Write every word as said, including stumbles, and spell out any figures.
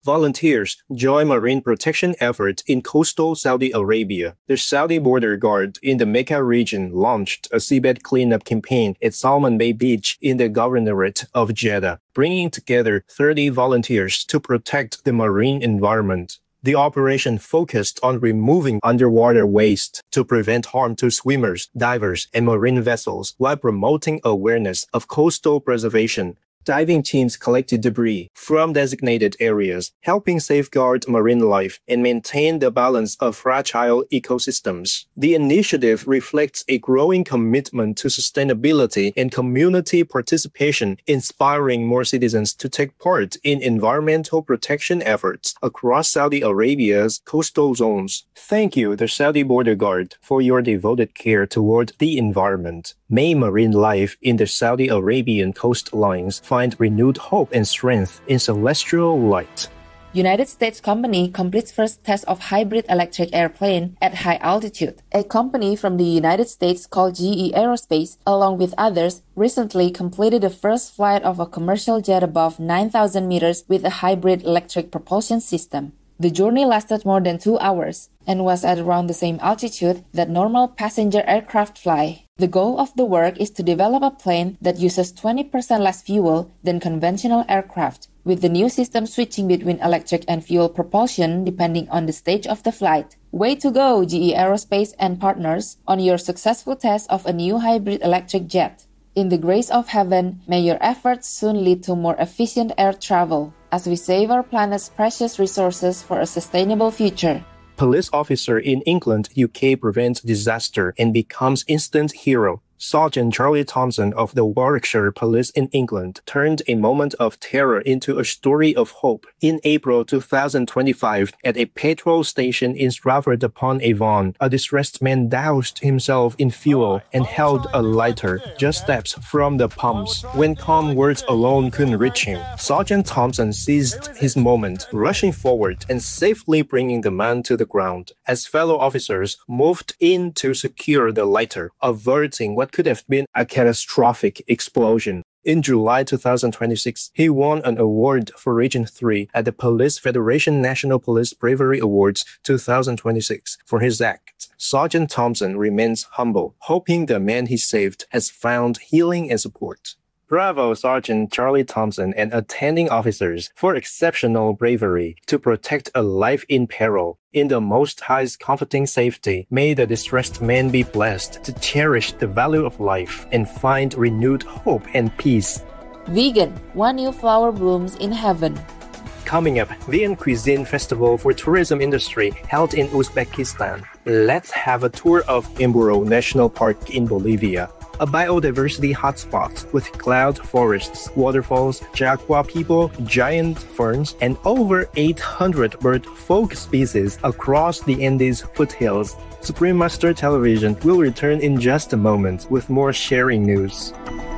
Volunteers join marine protection efforts in coastal Saudi Arabia. The Saudi border guard in the Mecca region launched a seabed cleanup campaign at Salman Bay Beach in the Governorate of Jeddah, bringing together thirty volunteers to protect the marine environment. The operation focused on removing underwater waste to prevent harm to swimmers, divers, and marine vessels while promoting awareness of coastal preservation. Diving teams collected debris from designated areas, helping safeguard marine life and maintain the balance of fragile ecosystems. The initiative reflects a growing commitment to sustainability and community participation, inspiring more citizens to take part in environmental protection efforts across Saudi Arabia's coastal zones. Thank you, the Saudi Border Guard, for your devoted care toward the environment. May marine life in the Saudi Arabian coastlines find renewed hope and strength in celestial light. United States company completes first test of hybrid electric airplane at high altitude. A company from the United States called G E Aerospace, along with others, recently completed the first flight of a commercial jet above nine thousand meters with a hybrid electric propulsion system. The journey lasted more than two hours and was at around the same altitude that normal passenger aircraft fly. The goal of the work is to develop a plane that uses twenty percent less fuel than conventional aircraft, with the new system switching between electric and fuel propulsion depending on the stage of the flight. Way to go, G E Aerospace and partners, on your successful test of a new hybrid electric jet. In the grace of heaven, may your efforts soon lead to more efficient air travel, as we save our planet's precious resources for a sustainable future. Police officer in England, U K prevents disaster and becomes instant hero. Sergeant Charlie Thompson of the Warwickshire Police in England turned a moment of terror into a story of hope. In April two thousand twenty-five, at a petrol station in Stratford-upon-Avon, a distressed man doused himself in fuel and held a lighter just steps from the pumps. When calm words alone couldn't reach him, Sergeant Thompson seized his moment, rushing forward and safely bringing the man to the ground. As fellow officers moved in to secure the lighter, averting what could have been a catastrophic explosion. In July two thousand twenty-six, he won an award for Region three at the Police Federation National Police Bravery Awards two thousand twenty-six for his act. Sergeant Thompson remains humble, hoping the man he saved has found healing and support. Bravo, Sergeant Charlie Thompson and attending officers for exceptional bravery to protect a life in peril. In the Most High's comforting safety, may the distressed man be blessed to cherish the value of life and find renewed hope and peace. Vegan, one new flower blooms in heaven. Coming up, Vegan Cuisine Festival for Tourism Industry held in Uzbekistan. Let's have a tour of Imburo National Park in Bolivia, a biodiversity hotspot with cloud forests, waterfalls, jaguar people, giant ferns, and over eight hundred bird folk species across the Andes foothills. Supreme Master Television will return in just a moment with more sharing news.